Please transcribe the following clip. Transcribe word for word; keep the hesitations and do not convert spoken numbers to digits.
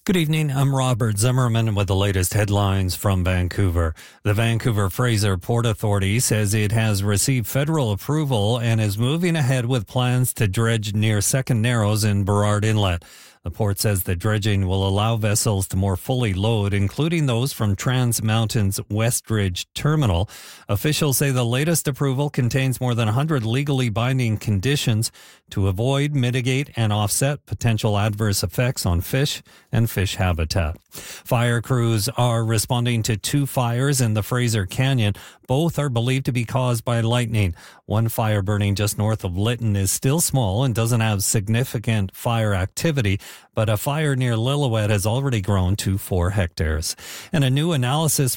Good evening. I'm Robert Zimmerman with the latest headlines from Vancouver. The Vancouver Fraser Port Authority says it has received federal approval and is moving ahead with plans to dredge near Second Narrows in Burrard Inlet. The port says the dredging will allow vessels to more fully load, including those from Trans Mountain's Westridge Terminal. Officials say the latest approval contains more than one hundred legally binding conditions to avoid, mitigate, and offset potential adverse effects on fish and fish habitat. Fire crews are responding to two fires in the Fraser Canyon. Both are believed to be caused by lightning. One fire burning just north of Lytton is still small and doesn't have significant fire activity, but a fire near Lillooet has already grown to four hectares. And a new analysis